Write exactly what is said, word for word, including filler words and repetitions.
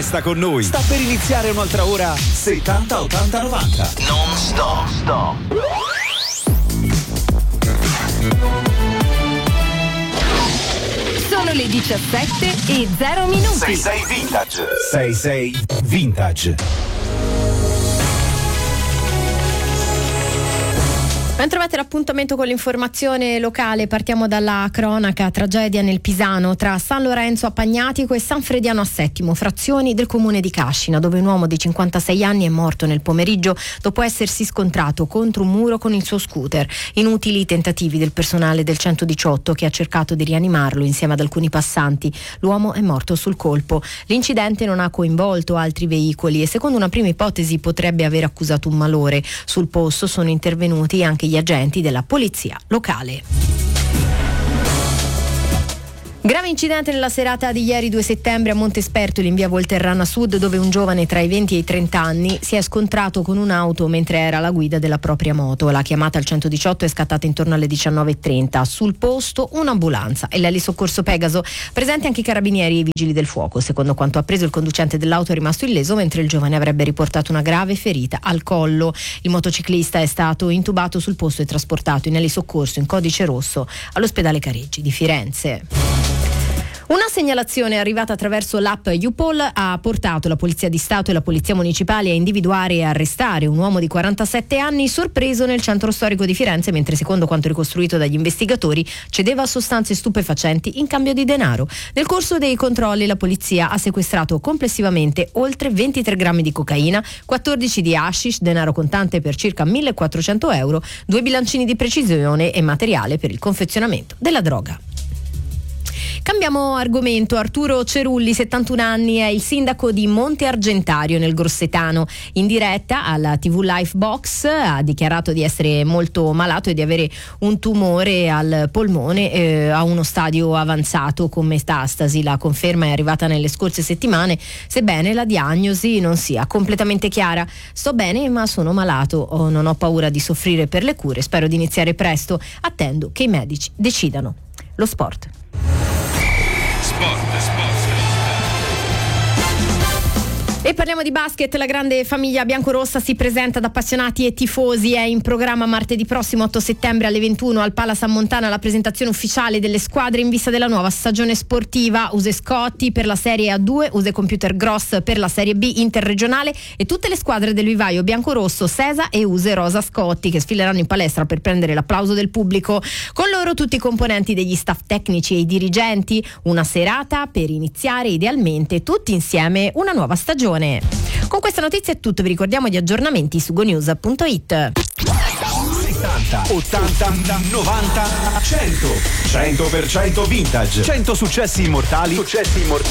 Resta con noi. Sta per iniziare un'altra ora settanta ottanta novanta. Non stop, stop. Sono le diciassette e zero minuti. sei sei Vintage. sei sei Vintage. Ben trovate l'appuntamento con l'informazione locale. Partiamo dalla cronaca. Tragedia nel Pisano tra San Lorenzo a Pagnatico e San Frediano a Settimo, frazioni del comune di Cascina, dove un uomo di cinquantasei anni è morto nel pomeriggio dopo essersi scontrato contro un muro con il suo scooter. Inutili i tentativi del personale del centodiciotto che ha cercato di rianimarlo insieme ad alcuni passanti. L'uomo è morto sul colpo. L'incidente non ha coinvolto altri veicoli e secondo una prima ipotesi potrebbe aver accusato un malore. Sul posto sono intervenuti anche gli agenti della polizia locale. Grave incidente nella serata di ieri due settembre a Montespertoli in via Volterrana Sud, dove un giovane tra i venti e i trenta anni si è scontrato con un'auto mentre era alla guida della propria moto. La chiamata al centodiciotto è scattata intorno alle diciannove e trenta. Sul posto un'ambulanza e l'eli soccorso Pegaso, presenti anche i carabinieri e i vigili del fuoco. Secondo quanto appreso, il conducente dell'auto è rimasto illeso, mentre il giovane avrebbe riportato una grave ferita al collo. Il motociclista è stato intubato sul posto e trasportato in eli soccorso in codice rosso all'ospedale Careggi di Firenze. Una segnalazione arrivata attraverso l'app YouPol ha portato la Polizia di Stato e la Polizia Municipale a individuare e arrestare un uomo di quarantasette anni sorpreso nel centro storico di Firenze mentre, secondo quanto ricostruito dagli investigatori, cedeva sostanze stupefacenti in cambio di denaro. Nel corso dei controlli la polizia ha sequestrato complessivamente oltre ventitré grammi di cocaina, quattordici di hashish, denaro contante per circa millequattrocento euro, due bilancini di precisione e materiale per il confezionamento della droga. Cambiamo argomento. Arturo Cerulli, settantuno anni, è il sindaco di Monte Argentario nel Grossetano. In diretta alla tivù Lifebox ha dichiarato di essere molto malato e di avere un tumore al polmone eh, a uno stadio avanzato con metastasi. La conferma è arrivata nelle scorse settimane, sebbene la diagnosi non sia completamente chiara. Sto bene ma sono malato, oh, non ho paura di soffrire per le cure, spero di iniziare presto, attendo che i medici decidano. Lo sport. Sport, sport. E parliamo di basket. La grande famiglia biancorossa si presenta ad appassionati e tifosi. È in programma martedì prossimo otto settembre alle ventuno al Pala San Montana la presentazione ufficiale delle squadre in vista della nuova stagione sportiva. Use Scotti per la Serie A due, Use Computer Gross per la Serie B interregionale e tutte le squadre del vivaio biancorosso Sesa e Use Rosa Scotti che sfileranno in palestra per prendere l'applauso del pubblico. Con loro tutti i componenti degli staff tecnici e i dirigenti. Una serata per iniziare idealmente tutti insieme una nuova stagione. Con questa notizia è tutto, vi ricordiamo gli aggiornamenti su gonews punto it. settanta, ottanta, novanta, cento. cento per cento vintage. cento successi immortali. Successi immortali.